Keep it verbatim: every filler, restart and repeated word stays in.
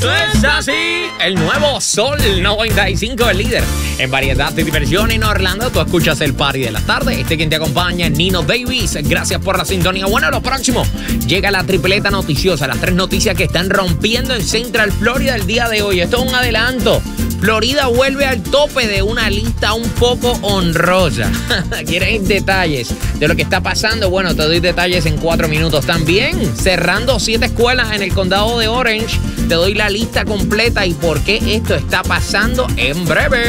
Es así, el nuevo Sol noventa y cinco, el líder en variedad de diversión en Orlando. Tú escuchas el party de la tarde. Este quien te acompaña, Nino Davis. Gracias por la sintonía. Bueno, lo próximo, llega la tripleta noticiosa. Las tres noticias que están rompiendo en Central Florida el día de hoy. Esto es un adelanto. Florida vuelve al tope de una lista un poco honrosa. ¿Quieres detalles de lo que está pasando? Bueno, te doy detalles en cuatro minutos. También cerrando siete escuelas en el condado de Orange. Te doy la lista completa y por qué esto está pasando en breve.